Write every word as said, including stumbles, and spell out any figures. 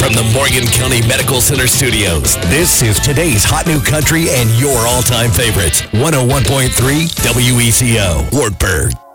From the Morgan County Medical Center studios, this is today's Hot New Country and your all-time favorites. one oh one point three W E C O, Wartburg.